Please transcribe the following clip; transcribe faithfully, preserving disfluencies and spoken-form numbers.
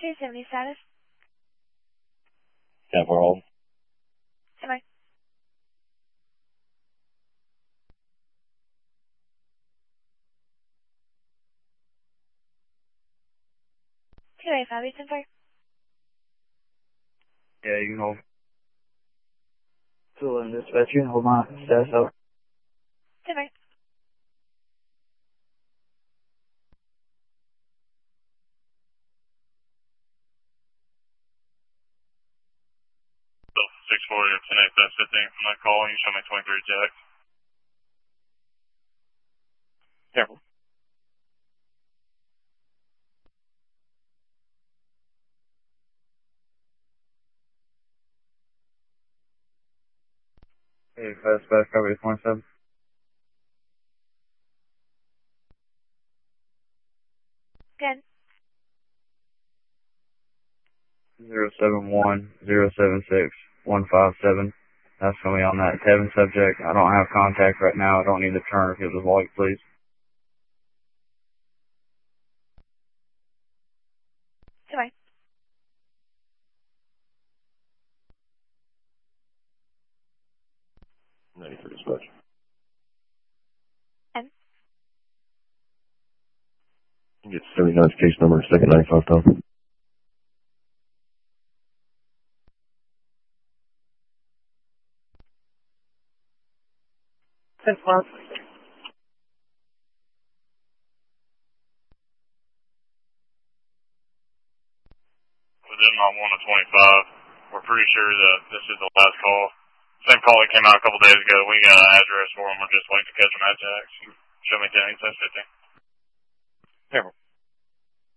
two seventy status. ten four hold. Semi. two eighty-five, Eastern Fire. Yeah, you can hold. two eleven dispatch, you can hold my status up. Semi. six forty or ten eight fifteen from that call, you show me twenty-three Jack. Careful. Hey, fast back, copy twenty-seven. Good. Zero seven one zero seven six one five seven. That's going to be on that Tevin subject. I don't have contact right now. I don't need to turn if it was white, please. Semi. ninety-three dispatch. ten. You get seventy-nine case number, second ninety-five pound. ten twelve. Within my one to twenty-five, we're pretty sure that this is the last call. Same call that came out a couple days ago. We got an address for him. We're just waiting to catch him at Jack's. Show me ten eight fifteen. Careful.